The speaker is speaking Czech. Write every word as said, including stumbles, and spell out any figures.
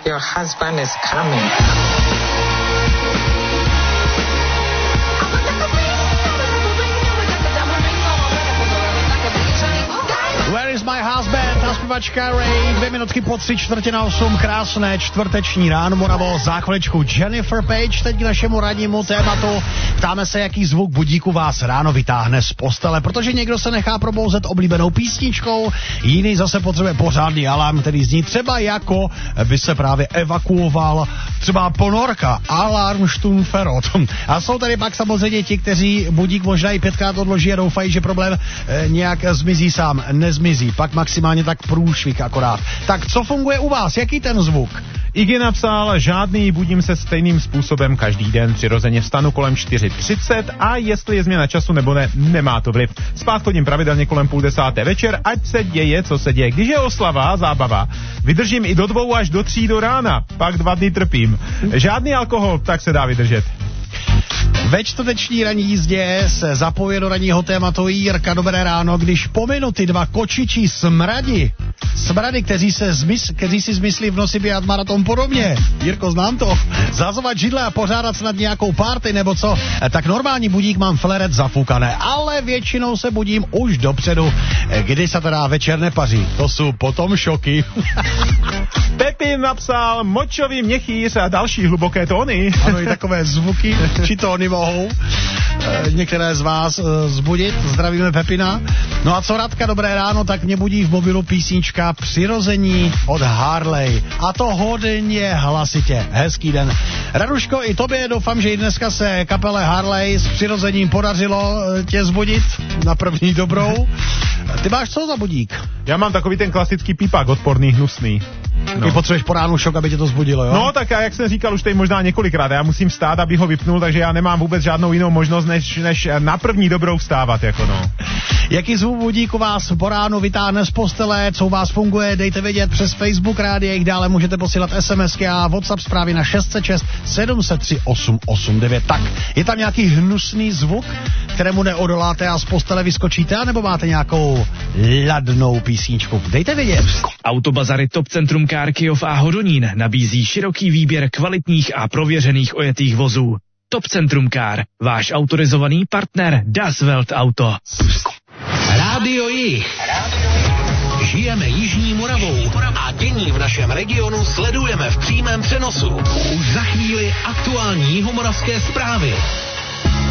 your husband is coming. Where is my husband? Ta zpěvačka Ray, dvě minutky po tři čtvrtě na osm, krásné čtvrteční ráno, Moravo, za chviličku Jennifer Page, teď k našemu radnímu tématu. Ptáme se, jaký zvuk budíku vás ráno vytáhne z postele, protože někdo se nechá probouzet oblíbenou písničkou, jiný zase potřebuje pořádný alarm, který zní třeba jako by se právě evakuoval třeba ponorka, alarm Sturmferot. A jsou tady pak samozřejmě ti, kteří budík možná i pětkrát odloží a doufají, že problém e, nějak zmizí sám. Nezmizí, pak maximálně tak průšvih akorát. Tak co funguje u vás? Jaký ten zvuk? Iggy napsal, žádný, budím se stejným způsobem každý den, přirozeně vstanu kolem čtyři třicet a jestli je změna času nebo ne, nemá to vliv. Spát chodím pravidelně kolem půl desáté večer, ať se děje, co se děje. Když je oslava, zábava, vydržím i do dvou až do tří do rána, pak dva dny trpím. Žádný alkohol, tak se dá vydržet. Ve čtvrteční ranní jízdě se zapoje do ranního tématu Jirka. Dobré ráno, když pominu ty dva kočičí smradi, smrady, kteří, se zmysl, kteří si zmyslí v noci běhat maraton podobně. Jirko, znám to. Zazovat židle a pořádat snad nějakou party nebo co, tak normální budík mám fleret zafukané, ale většinou se budím už dopředu, kdy se teda večer nepaří. To jsou potom šoky. Pepin napsal močový měchýř a další hluboké tóny. Ano, i takové zvuky či tóny mohou e, některé z vás e, zbudit. Zdravíme Pepina. No a co Radka, dobré ráno, tak mě budí v mobilu písnička Přirození od Harley. A to hodně hlasitě. Hezký den. Raduško, i tobě doufám, že i dneska se kapele Harley s Přirozením podařilo e, tě zbudit na první dobrou. Ty máš co za budík? Já mám takový ten klasický pípák, odporný, hnusný. No. Ty potřebuješ po ránu šok, aby tě to zbudilo, jo? No, tak já, jak jsem říkal už tady možná několikrát, já musím vstát, aby ho vypnul, takže já nemám vůbec žádnou jinou možnost, než, než na první dobrou vstávat, jako no. Jaký zvuk budíku vás po ránu vytáhne z postele, co u vás funguje, dejte vědět přes Facebook rádio, dále můžete posílat SMSky a WhatsApp zprávy na šest set šest sedm set tři osm osm devět. Tak, je tam nějaký hnusný zvuk, kterému neodoláte a z postele vyskočíte, anebo máte nějakou ladnou písničku? Dejte vědět. Autobazary Top Centrum Car Kyjov a Hodonín nabízí široký výběr kvalitních a prověřených ojetých vozů. Top Centrum Car, váš autorizovaný partner Das Welt Auto. Rádio Jih. Žijeme Jižní Moravou a dění v našem regionu sledujeme v přímém přenosu. Už za chvíli aktuální jihomoravské zprávy.